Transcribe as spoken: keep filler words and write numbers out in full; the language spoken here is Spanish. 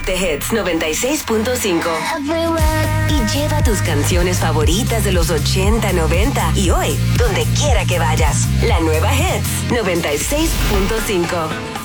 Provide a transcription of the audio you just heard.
de Hits noventa y seis punto cinco. Y lleva tus canciones favoritas de los ochenta, noventa y hoy, donde quiera que vayas. La nueva Hits noventa y seis punto cinco.